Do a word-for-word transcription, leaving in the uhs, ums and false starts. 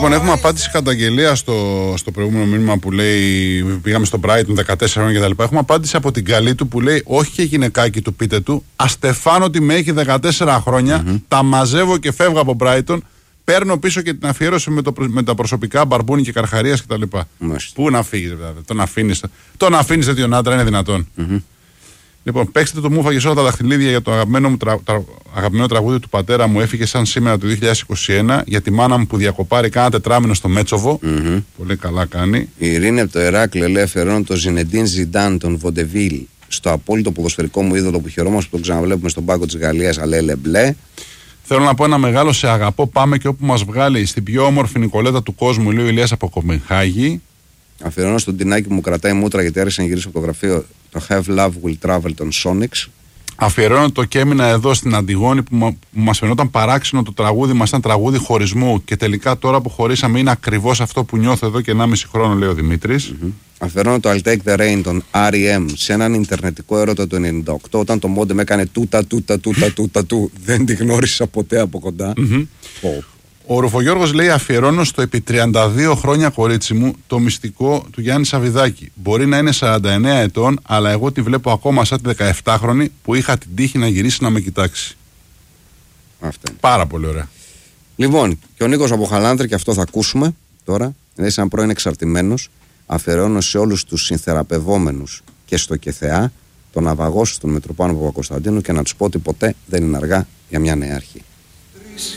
Λοιπόν, έχουμε απάντηση καταγγελία στο, στο προηγούμενο μήνυμα που λέει πήγαμε στο Brighton δεκατέσσερα χρόνια κτλ. Έχουμε απάντηση από την καλή του που λέει όχι και γυναικάκι του πείτε του. Αστεφάνω ότι με έχει δεκατέσσερα χρόνια, mm-hmm. τα μαζεύω και φεύγω από Brighton. Παίρνω πίσω και την αφιέρωση με, το, με τα προσωπικά Μπαρμπούνι και Καρχαρίας κτλ. Πού να φύγει, βέβαια. Τον αφήνει. Τον αφήνει τέτοιον άντρα, είναι δυνατόν. Mm-hmm. Λοιπόν, παίξτε το μου φάγε όλα τα δαχτυλίδια για το αγαπημένο, μου τρα, τρα, αγαπημένο τραγούδι του πατέρα μου. Έφυγε σαν σήμερα το δύο χιλιάδες είκοσι ένα για τη μάνα μου που διακοπάρει κάνα τετράμινο στο Μέτσοβο. Mm-hmm. Πολύ καλά κάνει. Η Ειρήνη από το Εράκλειο λέει αφιερώνω το Ζινεντίν Ζιντάν, τον Βοντεβίλ, στο απόλυτο ποδοσφαιρικό μου είδωλο που χαιρόμαστε που τον ξαναβλέπουμε στον πάγκο της Γαλλίας, αλέλε μπλε. Θέλω να πω ένα μεγάλο σε αγαπώ. Πάμε και όπου μας βγάλει στην πιο όμορφη Νικολέτα του κόσμου, λέει ο Ηλίας από Κοπενχάγη. Αφιερώνω στον Τινάκι που μου κρατάει μούτρα γιατί άρχισε να γυρίσει από το γραφείο το Have Love Will Travel των Sonics. Αφιερώνω το και έμεινα εδώ στην Αντιγόνη που, μα, που μας φαινόταν παράξενο το τραγούδι μας ήταν τραγούδι χωρισμού και τελικά τώρα που χωρίσαμε είναι ακριβώς αυτό που νιώθω εδώ και ενάμιση χρόνο, λέει ο Δημήτρης. Mm-hmm. Αφιερώνω το I'll Take the Rain των αρ ι εμ σε έναν ιντερνετικό έρωτα του ενενήντα οκτώ όταν το μόντεμ έκανε τούτα τούτα τούτα τούτα του. Δεν τη γνώρισα ποτέ από κοντά. Mm-hmm. Oh. Ο Ρουφογιώργος λέει αφιερώνω στο επί τριάντα δύο χρόνια κορίτσι μου το μυστικό του Γιάννη Σαββιδάκη. Μπορεί να είναι σαράντα εννέα ετών, αλλά εγώ τη βλέπω ακόμα σαν τη δεκαεφτάχρονη που είχα την τύχη να γυρίσει να με κοιτάξει. Αυτά είναι. Πάρα πολύ ωραία. Λοιπόν, και ο Νίκος από Χαλάνδρη, και αυτό θα ακούσουμε τώρα, είναι σαν πρώην εξαρτημένος, αφιερώνω σε όλους τους συνθεραπευόμενους και στο ΚΕΘΕΑ, τον ναυαγό στον Μητροπάνο Παπακοσταντίνου και να τους πω ότι ποτέ δεν είναι αργά για μια νέα αρχή.